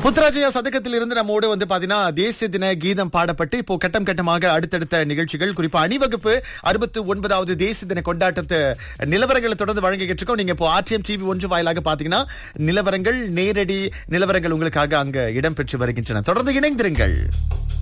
புத்ராஜயா சதகத்தில் இருந்து நம்மோடு பாத்தீங்கன்னா தேசிய தின கீதம் பாடப்பட்டு இப்போ கட்டம் கட்டமாக அடுத்தடுத்த நிகழ்ச்சிகள், குறிப்பா அணிவகுப்பு 69வது தேசிய தின கொண்டாட்டத்து நிலவரங்களை தொடர்ந்து வழங்கிட்டு இருக்கோம். நீங்க இப்போ RTM TV 1 வாயிலாக பாத்தீங்கன்னா நிலவரங்கள், நேரடி நிலவரங்கள் உங்களுக்காக அங்க இடம்பெற்று வருகின்றன. தொடர்ந்து இணைந்திருங்கள்.